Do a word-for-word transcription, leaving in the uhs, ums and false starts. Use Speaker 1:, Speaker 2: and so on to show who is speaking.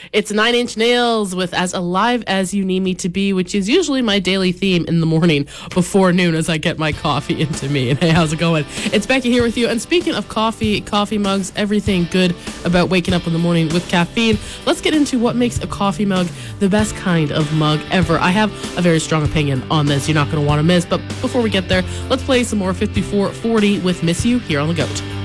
Speaker 1: It's Nine Inch Nails with As Alive As You Need Me to Be, which is usually my daily theme in the morning before noon as I get my coffee into me. And hey, how's it going? It's Becky here with you. And speaking of coffee, coffee mugs, everything good about waking up in the morning with caffeine, let's get into what makes a coffee mug the best kind of mug ever. I have a very strong opinion on this you're not going to want to miss. But before we get there, let's play some more fifty-four forty with Miss You here on The Goat.